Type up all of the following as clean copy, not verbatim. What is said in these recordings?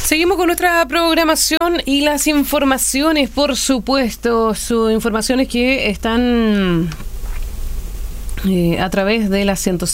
Seguimos con nuestra programación y las informaciones, por supuesto, informaciones que están a través de la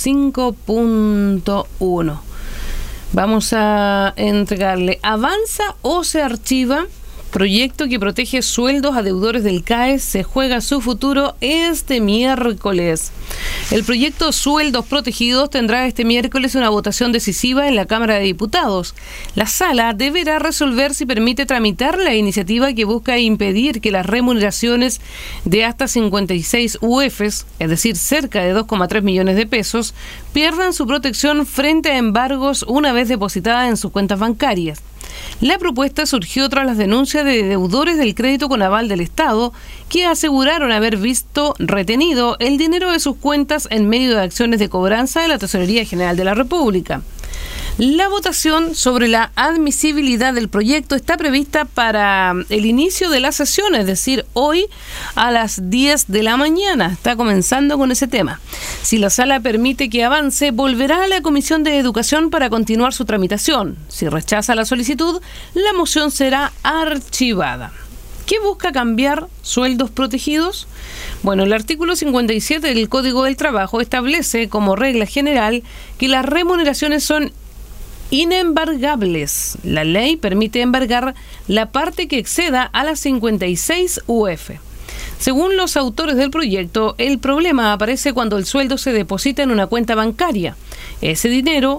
105.1. Vamos a entregarle avanza o se archiva. Proyecto que protege sueldos a deudores del CAE se juega su futuro este miércoles. El proyecto Sueldos Protegidos tendrá este miércoles una votación decisiva en la Cámara de Diputados. La sala deberá resolver si permite tramitar la iniciativa que busca impedir que las remuneraciones de hasta 56 UFs, es decir, cerca de 2,3 millones de pesos, pierdan su protección frente a embargos una vez depositadas en sus cuentas bancarias. La propuesta surgió tras las denuncias de deudores del crédito con aval del Estado que aseguraron haber visto retenido el dinero de sus cuentas en medio de acciones de cobranza de la Tesorería General de la República. La votación sobre la admisibilidad del proyecto está prevista para el inicio de la sesión, es decir, hoy a las 10 de la mañana. Está comenzando con ese tema. Si la sala permite que avance, volverá a la Comisión de Educación para continuar su tramitación. Si rechaza la solicitud, la moción será archivada. ¿Qué busca cambiar Sueldos Protegidos? Bueno, el artículo 57 del Código del Trabajo establece como regla general que las remuneraciones son inembargables. La ley permite embargar la parte que exceda a las 56 UF. Según los autores del proyecto, el problema aparece cuando el sueldo se deposita en una cuenta bancaria. Ese dinero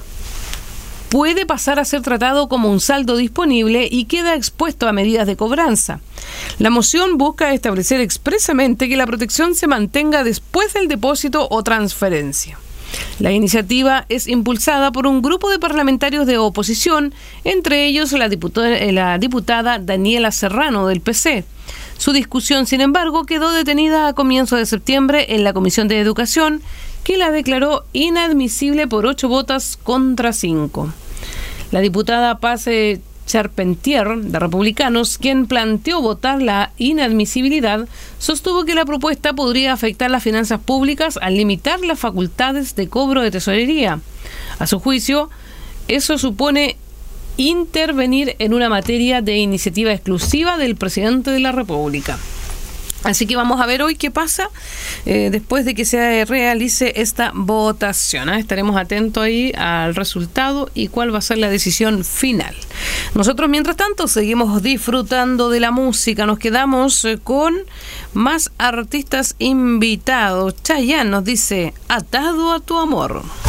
puede pasar a ser tratado como un saldo disponible y queda expuesto a medidas de cobranza. La moción busca establecer expresamente que la protección se mantenga después del depósito o transferencia. La iniciativa es impulsada por un grupo de parlamentarios de oposición, entre ellos la diputada Daniela Serrano del PC. Su discusión, sin embargo, quedó detenida a comienzos de septiembre en la Comisión de Educación, que la declaró inadmisible por 8 votos contra 5. La diputada Paz Charpentier, de Republicanos, quien planteó votar la inadmisibilidad, sostuvo que la propuesta podría afectar las finanzas públicas al limitar las facultades de cobro de tesorería. A su juicio, eso supone intervenir en una materia de iniciativa exclusiva del presidente de la República. Así que vamos a ver hoy qué pasa después de que se realice esta votación. Estaremos atentos ahí al resultado y cuál va a ser la decisión final. Nosotros, mientras tanto, seguimos disfrutando de la música. Nos quedamos con más artistas invitados. Chayanne nos dice, atado a tu amor.